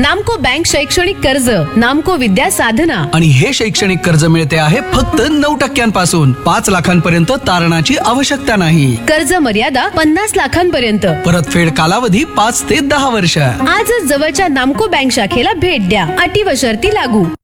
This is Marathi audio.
नामको बँक शैक्षणिक कर्ज, नामको विद्या साधना. आणि हे शैक्षणिक कर्ज मिळते आहे फक्त 9% 5 लाखांपर्यंत तारणाची आवश्यकता नाही. कर्ज मर्यादा 50 लाखांपर्यंत. परतफेड कालावधी 5 ते 10 वर्ष. आजच जवळच्या नामको बँक शाखेला भेट द्या. अटी व शर्ती लागू.